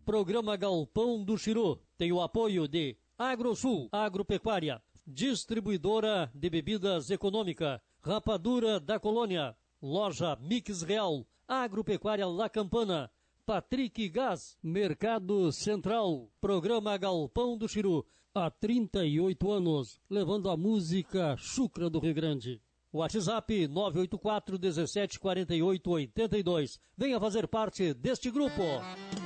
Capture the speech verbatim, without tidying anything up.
Programa Galpão do Chiru tem o apoio de Agrosul, Agropecuária, Distribuidora de Bebidas Econômica, Rapadura da Colônia, Loja Mix Real, Agropecuária La Campana, Patrick Gás, Mercado Central, Programa Galpão do Chiru, há trinta e oito anos, levando a música chucra do Rio Grande. WhatsApp nove oito quatro, dezessete, quarenta e oito, oitenta e dois. Venha fazer parte deste grupo.